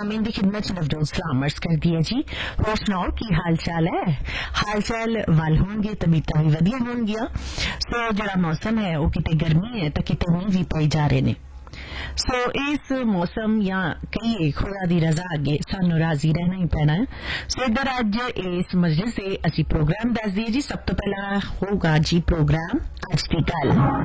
सामीन की खिदमत नवजोत सलाम अर्ज कर दी है जी। होर सुनाओ की हाल चाल है? हाल चाल वल होंगे, तबीयतां भी वधिया होणगियां। सो जिहड़ा मौसम है वो किते गर्मी है तो किते मींह भी पई जा रहे ने। सो इस मौसम या कहिए खुदा दी रजा अगे सानू राजी रहना ही पैना है। सो इधर अज इस मस्जिद से असी प्रोग्राम दस दिए जी। सब तो पहला होगा जी प्रोग्राम अज दी गल।